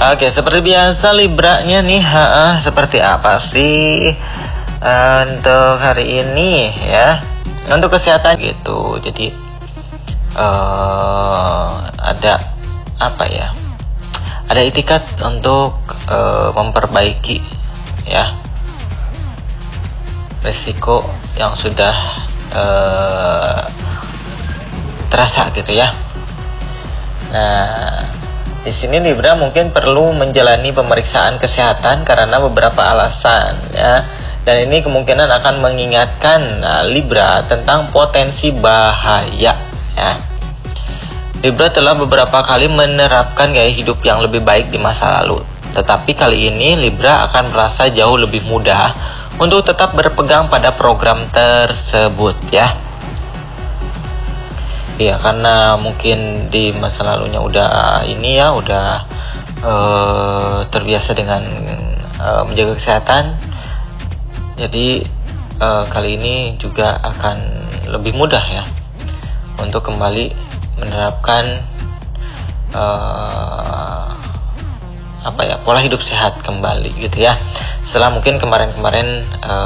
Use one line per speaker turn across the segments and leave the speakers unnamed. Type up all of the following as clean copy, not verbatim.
Oke, seperti biasa Libranya nih, seperti apa sih untuk hari ini ya? Untuk kesehatan gitu. Jadi ada apa ya? Ada itikat untuk memperbaiki ya resiko yang sudah terasa gitu ya. Nah, di sini Libra mungkin perlu menjalani pemeriksaan kesehatan karena beberapa alasan ya. Dan ini kemungkinan akan mengingatkan Libra tentang potensi bahaya ya. Libra telah beberapa kali menerapkan gaya hidup yang lebih baik di masa lalu. Tetapi kali ini Libra akan merasa jauh lebih mudah untuk tetap berpegang pada program tersebut ya. Iya, karena mungkin di masa lalunya udah terbiasa dengan menjaga kesehatan. Jadi kali ini juga akan lebih mudah ya untuk kembali menerapkan pola hidup sehat kembali gitu ya. Setelah mungkin kemarin-kemarin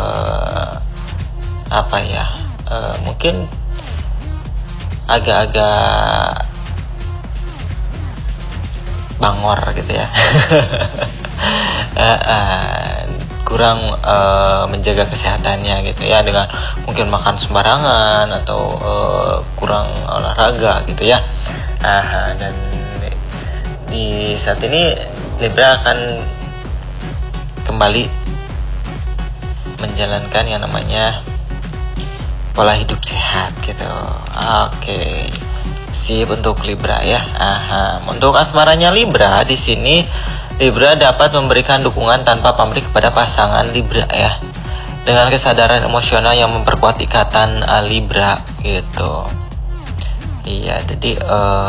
mungkin agak-agak bangor gitu ya. Kurang menjaga kesehatannya gitu ya, dengan mungkin makan sembarangan atau kurang olahraga gitu ya. Dan di saat ini Libra akan kembali menjalankan yang namanya pola hidup sehat gitu. Oke. Sip untuk Libra ya. Untuk asmaranya Libra, di sini Libra dapat memberikan dukungan tanpa pamrih kepada pasangan Libra ya. Dengan kesadaran emosional yang memperkuat ikatan Libra gitu. Iya, jadi